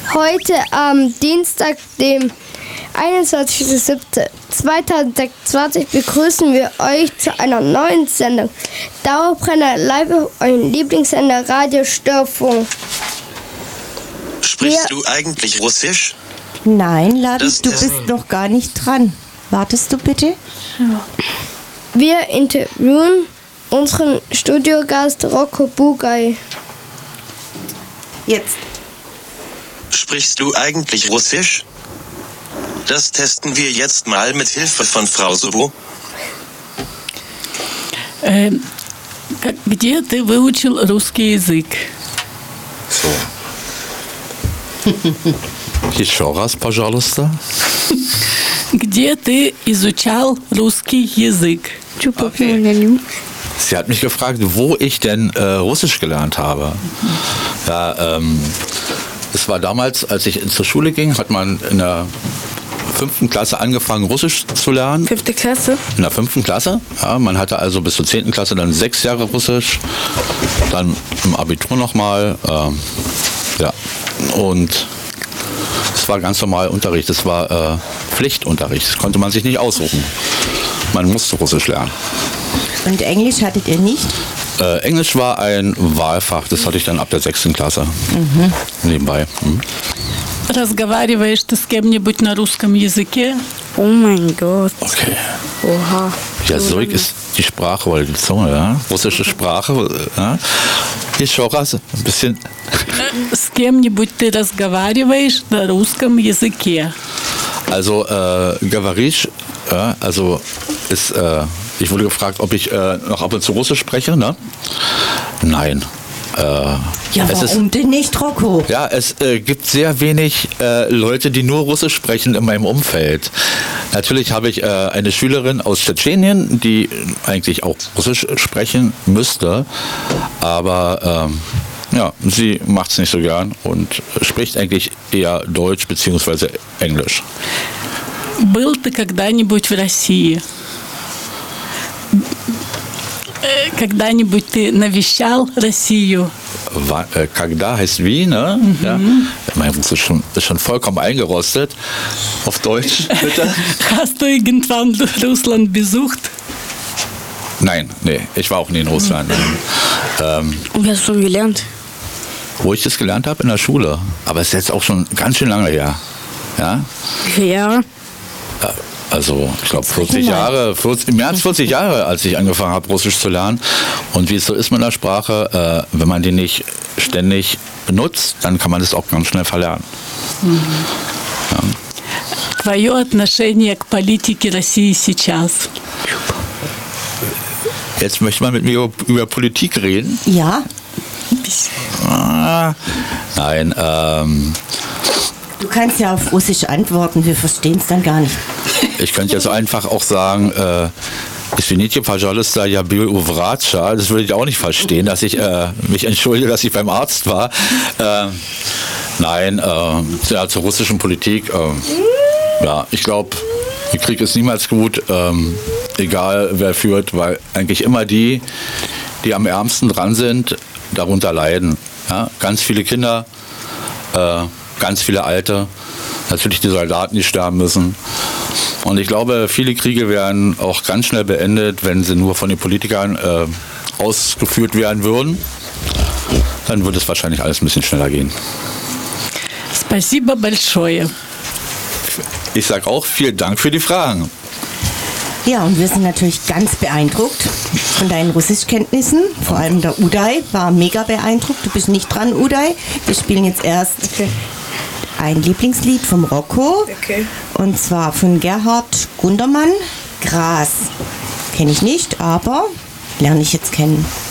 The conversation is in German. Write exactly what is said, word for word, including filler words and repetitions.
Heute am Dienstag, dem einundzwanzigsten siebten zweitausendsechsundzwanzig begrüßen wir euch zu einer neuen Sendung. Dauerbrenner live auf eurem Lieblingssender Radio Störfunk. Sprichst wir du eigentlich Russisch? Nein, Ladis, du bist noch gar nicht dran. Wartest du bitte? Ja. Wir interviewen unseren Studiogast Rocco Bugaj. Jetzt. Sprichst du eigentlich Russisch? Das testen wir jetzt mal mit Hilfe von Frau Subu. Э, где ты выучил русский язык? So. Еще раз, пожалуйста. Где ты изучал русский язык? Okay. Sie hat mich gefragt, wo ich denn äh, Russisch gelernt habe. Ja, ähm, es war damals, als ich zur Schule ging, hat man in der fünften Klasse angefangen, Russisch zu lernen. Fünfte Klasse? In der fünften Klasse. Ja, man hatte also bis zur zehnten Klasse dann sechs Jahre Russisch. Dann im Abitur nochmal. Ähm, ja, und es war ganz normal Unterricht. Es war äh, Pflichtunterricht. Das konnte man sich nicht aussuchen. Man musste Russisch lernen. Und Englisch hattet ihr nicht? Äh, Englisch war ein Wahlfach. Das hatte ich dann ab der sechsten Klasse. Mhm. Nebenbei. Mhm. Разговариваешь ты с кем-нибудь на русском языке? Oh mein Gott. Okay. Oha. Ja, Язык ist die Sprache oder die Zunge, ja? Russische Sprache. Ja? Еще раз, ein bisschen. С кем-нибудь ты разговариваешь на русском языке? Also, äh, Gavarisch, ja, also ist, äh, ich wurde gefragt, ob ich äh, noch ab und zu Russisch spreche, ne? Nein. Äh, ja, es warum ist, denn nicht, Rocco? Ja, es äh, gibt sehr wenig äh, Leute, die nur Russisch sprechen in meinem Umfeld. Natürlich habe ich äh, eine Schülerin aus Tschetschenien, die eigentlich auch Russisch sprechen müsste, aber ähm, ja, sie macht es nicht so gern und spricht eigentlich eher Deutsch bzw. Englisch. Был ты когда-нибудь в России? Когда-нибудь ты навещал Россию? Когда heißt wie, ne? Mhm. Ja. Mein Russisch ist schon, ist schon vollkommen eingerostet. Auf Deutsch, bitte. Hast du irgendwann Russland besucht? Nein, nee, ich war auch nie in Russland. Mhm. Ähm, Und wie hast du gelernt? Wo ich das gelernt habe? In der Schule. Aber es ist jetzt auch schon ganz schön lange her. Ja? Wie viele Jahre? Also, ich glaube, vierzig Jahre, vierzig, mehr als vierzig Jahre, als ich angefangen habe, Russisch zu lernen. Und wie es so ist mit der Sprache, äh, wenn man die nicht ständig benutzt, dann kann man das auch ganz schnell verlernen. Mhm. Ja. Твое отношение к политике России сейчас? Jetzt möchte man mit mir über, über Politik reden? Ja. Ah, nein, ähm... Du kannst ja auf Russisch antworten, wir verstehen es dann gar nicht. Ich könnte jetzt einfach auch sagen, äh, Извините, пожалуйста, я был у врача. Das würde ich auch nicht verstehen, dass ich äh, mich entschuldige, dass ich beim Arzt war. Äh, nein, äh, ja, zur russischen Politik. Äh, ja, ich glaube, der Krieg ist niemals gut, ähm, egal wer führt, weil eigentlich immer die, die am ärmsten dran sind, darunter leiden. Ja? Ganz viele Kinder, äh, ganz viele Alte, natürlich die Soldaten, die sterben müssen. Und ich glaube, viele Kriege werden auch ganz schnell beendet, wenn sie nur von den Politikern äh, ausgeführt werden würden. Dann würde es wahrscheinlich alles ein bisschen schneller gehen. Спасибо большое. Ich sage auch vielen Dank für die Fragen. Ja, und wir sind natürlich ganz beeindruckt von deinen Russischkenntnissen. Vor allem der Uday war mega beeindruckt. Du bist nicht dran, Uday. Wir spielen jetzt erst okay. ein Lieblingslied vom Rocco. Okay. Und zwar von Gerhard Gundermann. Gras. Kenne ich nicht, aber lerne ich jetzt kennen.